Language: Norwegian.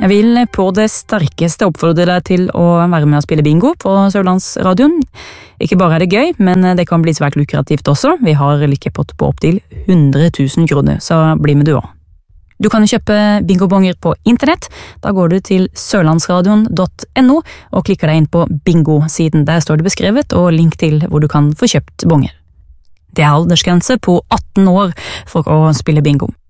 Jeg vil på det sterkeste oppfordre deg til å være med og spille bingo på Sørlandsradioen. Ikke bare er det gøy, men det kan bli svært lukrativt også. Vi har likepott på opptil 100 000 kroner, så bli med du også. Du kan kjøpe bingobonger på internett. Da går du til sørlandsradion.no og klikker deg inn på bingo-siden. Der står det beskrevet og link til hvor du kan få kjøpt bonger. Det er aldersgrense på 18 år for å spille bingo.